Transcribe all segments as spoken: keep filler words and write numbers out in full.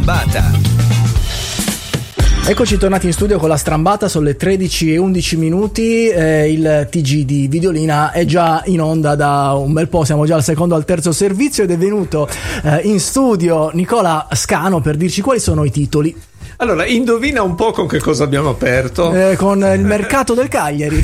Bata. Eccoci tornati in studio con la Strambata, sono le tredici e undici minuti, eh, il T G di Videolina è già in onda da un bel po', siamo già al secondo al terzo servizio ed è venuto eh, in studio Nicola Scano per dirci quali sono i titoli. Allora, indovina un po' con che cosa abbiamo aperto? Eh, con il mercato del Cagliari.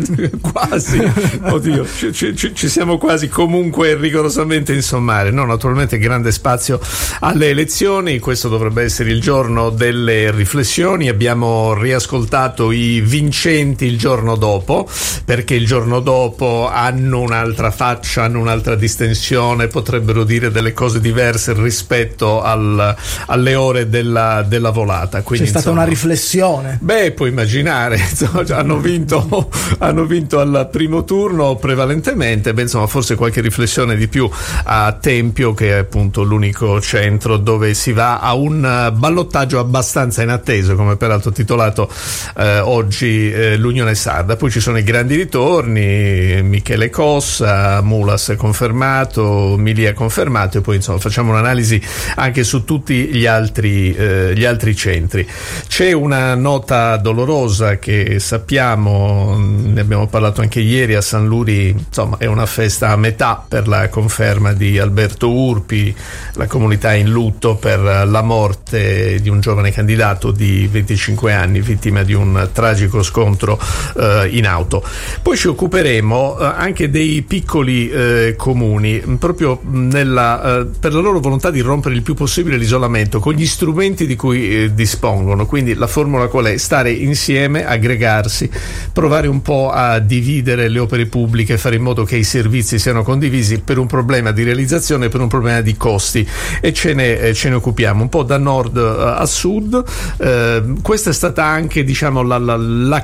Quasi, oddio, ci, ci, ci siamo quasi, comunque rigorosamente in sommare. No, naturalmente grande spazio alle elezioni, questo dovrebbe essere il giorno delle riflessioni. Abbiamo riascoltato i vincenti il giorno dopo, perché il giorno dopo hanno un'altra faccia, hanno un'altra distensione, potrebbero dire delle cose diverse rispetto al, alle ore della, della volata. Quindi, c'è stata insomma, una riflessione. Beh, puoi immaginare, insomma, hanno vinto hanno vinto al primo turno prevalentemente, beh, insomma, forse qualche riflessione di più a Tempio, che è appunto l'unico centro dove si va a un ballottaggio abbastanza inatteso, come peraltro titolato eh, oggi eh, l'Unione Sarda. Poi ci sono i grandi ritorni, Michele Cossa, Mulas è confermato, Milia è confermato, e poi insomma facciamo un'analisi anche su tutti gli altri eh, gli altri centri. C'è una nota dolorosa che sappiamo, ne abbiamo parlato anche ieri, a San Luri insomma è una festa a metà per la conferma di Alberto Urpi, la comunità è in lutto per la morte di un giovane candidato di venticinque anni, vittima di un tragico scontro eh, in auto. Poi ci occuperemo eh, anche dei piccoli eh, comuni, proprio nella, eh, per la loro volontà di rompere il più possibile l'isolamento con gli strumenti di cui eh, dispongono. Quindi la formula qual è? Stare insieme, aggregarsi, provare un po' a dividere le opere pubbliche, fare in modo che i servizi siano condivisi per un problema di realizzazione, per un problema di costi, e ce ne, eh, ce ne occupiamo un po' da nord uh, a sud. Eh, questa è stata anche, diciamo, la, la, la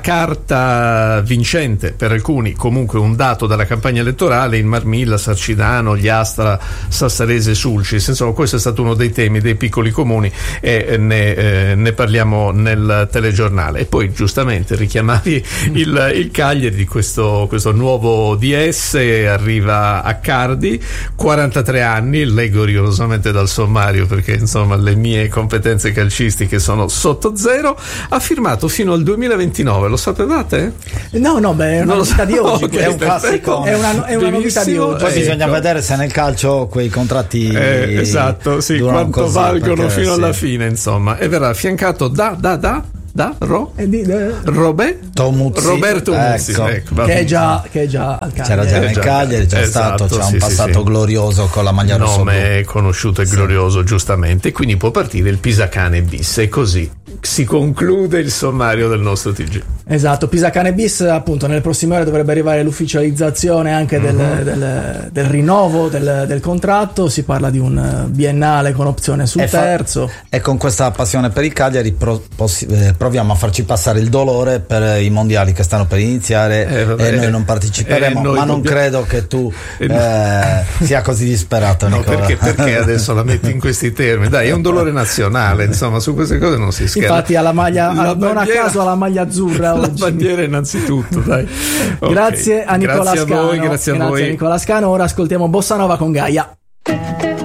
carta vincente per alcuni, comunque un dato dalla campagna elettorale in Marmilla, Sarcidano, Gliastra, Sassarese, Sulcis. Insomma, questo è stato uno dei temi dei piccoli comuni e eh, ne, eh, ne parliamo nel telegiornale. E poi giustamente richiamavi il, il Cagliari, di questo, questo nuovo D S, arriva a Cardi, quarantatré anni, leggo rigorosamente dal sommario perché insomma le mie competenze calcistiche sono sotto zero, ha firmato fino al duemilaventinove, lo sapevate? No, no, beh, è una novità di oggi, okay, è un classico, è una, è una novità di oggi. Poi ecco. Bisogna vedere se nel calcio quei contratti eh, esatto, sì, quanto così, valgono fino sì. alla fine, insomma, e verrà affiancato da da da da Ro e di, eh, Roberto Muzzi, Roberto Muzzi, ecco. ecco, che è già che è già al Cagliari. C'era già nel Cagliari, è già esatto, stato, c'è sì, un sì, passato sì. glorioso con la maglia rossa. Nome conosciuto e sì. glorioso, giustamente, quindi può partire il Pisacane bis, e così si conclude il sommario del nostro T G. Esatto, Pisacane bis, appunto nelle prossime ore dovrebbe arrivare l'ufficializzazione anche del, uh-huh. del, del rinnovo del, del contratto. Si parla di un biennale con opzione sul e terzo fa- e con questa passione per il Cagliari pro- possi- eh, proviamo a farci passare il dolore per i mondiali che stanno per iniziare, eh, vabbè, e noi non parteciperemo, eh, noi ma non dobbiamo... credo che tu eh, eh, sia così disperato, no, Nicola. perché, perché adesso la metti in questi termini? Dai, è un dolore nazionale, insomma, su queste cose non si scherza. Infatti alla maglia, la non bandiera, a caso alla maglia azzurra la oggi. bandiera innanzitutto, dai. Okay. Grazie a Nicola grazie Scano. a voi, grazie a grazie voi. a Nicola Scano. Ora ascoltiamo Bossa Nova con Gaia.